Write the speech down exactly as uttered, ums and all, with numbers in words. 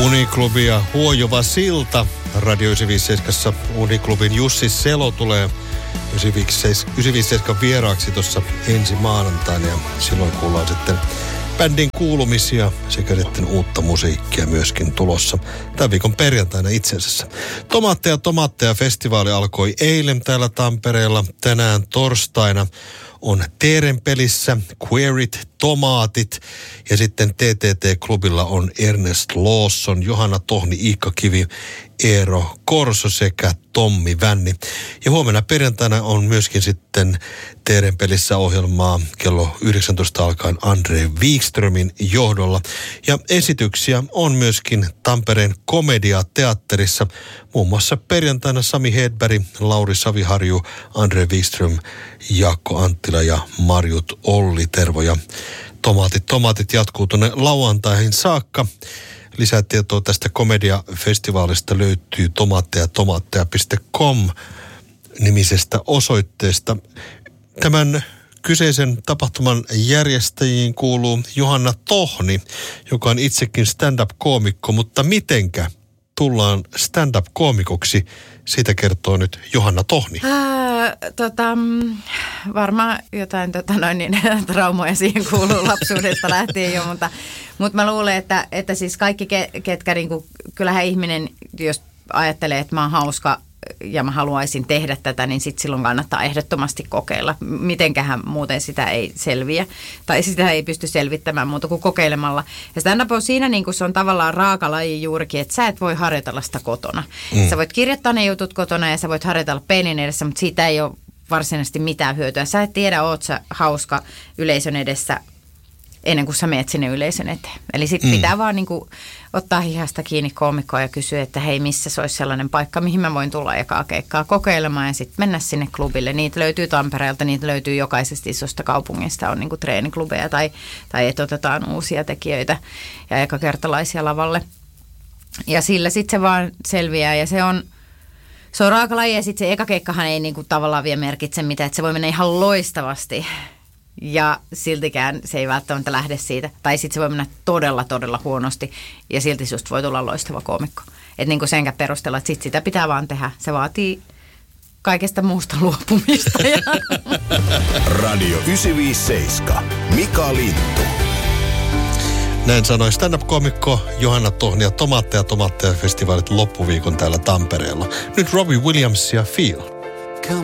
Uniklubi ja Huojova silta. Radio yhdeksänsataaviisikymmentäseitsemän Uniklubin Jussi Selo tulee yhdeksänsataaviisikymmentäseitsemän vieraaksi tuossa ensi maanantaina. Ja silloin kuullaan sitten bändin kuulumisia sekä sitten uutta musiikkia myöskin tulossa tämän viikon perjantaina itse asiassa. Tomaatteja Tomaatteja festivaali alkoi eilen täällä Tampereella. Tänään torstaina on Teeren pelissä Queerit, Tomaatit ja sitten T T T-klubilla on Ernest Lawson, Johanna Tohni, Iikka Kivi, Eero Korso sekä Tommi Vänni. Ja huomenna perjantaina on myöskin sitten Teeren pelissä ohjelmaa kello yhdeksäntoista alkaen Andre Wikströmin johdolla. Ja esityksiä on myöskin Tampereen Komedia-teatterissa. Muun muassa perjantaina Sami Hedberg, Lauri Saviharju, Andre Wikström, Jaakko Anttila ja Marjut Olli Tervo. Ja Tomaatit, Tomaatit jatkuu tuonne lauantaihin saakka. Lisätietoa tästä komediafestivaalista löytyy tomaatteja tomaatteja piste com nimisestä osoitteesta. Tämän kyseisen tapahtuman järjestäjiin kuuluu Johanna Tohni, joka on itsekin stand-up-koomikko, mutta mitenkä tullaan stand-up-koomikoksi? Siitä kertoo nyt Johanna Tohni. Ää, tota, varmaan jotain tota noin, niin, traumoja siihen kuuluu lapsuudesta lähtien jo, mutta, mutta mä luulen, että, että siis kaikki, ketkä, niin kuin, kyllähän ihminen, jos ajattelee, että mä oon hauska ja mä haluaisin tehdä tätä, niin sitten silloin kannattaa ehdottomasti kokeilla. Mitenkähän muuten sitä ei selviä, tai sitä ei pysty selvittämään muuta kuin kokeilemalla. Ja stand-up on siinä, niin kuin se on tavallaan raaka laji juurikin, että sä et voi harjoitella sitä kotona. Mm. Sä voit kirjoittaa ne jutut kotona ja sä voit harjoitella peilin edessä, mutta siitä ei ole varsinaisesti mitään hyötyä. Sä et tiedä, oot sä hauska yleisön edessä ennen kuin sä meet sinne yleisön eteen. Eli sitten mm. pitää vaan niin kuin ottaa hihasta kiinni koomikkoa ja kysyä, että hei, missä se olisi sellainen paikka, mihin mä voin tulla ekaa keikkaa kokeilemaan ja sitten mennä sinne klubille. Niitä löytyy Tampereelta, niitä löytyy jokaisesta isosta kaupungista, on niin kuin treeniklubeja tai, tai että otetaan uusia tekijöitä ja ekakertalaisia lavalle. Ja sillä sitten se vaan selviää ja se on, se on raaka laji ja sitten se eka keikkahan ei niin kuin tavallaan vielä merkitse mitään, että se voi mennä ihan loistavasti. Ja siltikään se ei välttämättä lähde siitä. Tai sitten se voi mennä todella, todella huonosti. Ja silti susta voi tulla loistava koomikko. Että niin kuin senkään perusteella, että sit sitä pitää vaan tehdä. Se vaatii kaikesta muusta luopumista. Radio yhdeksänsataaviisikymmentäseitsemän. Mika Lintu. Näin sanoi stand-up-koomikko Johanna Tohni ja Tomaatteja Tomaatteja festivaalit loppuviikon täällä Tampereella. Nyt Robbie Williams ja Feel.